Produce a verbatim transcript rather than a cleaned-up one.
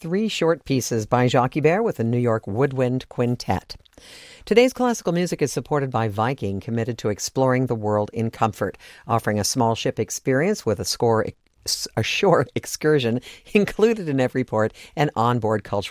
three short pieces by Jacques Ibert with the New York Woodwind Quintet. Today's classical music is supported by Viking, committed to exploring the world in comfort, offering a small ship experience with a score a shore excursion included in every port and onboard cultural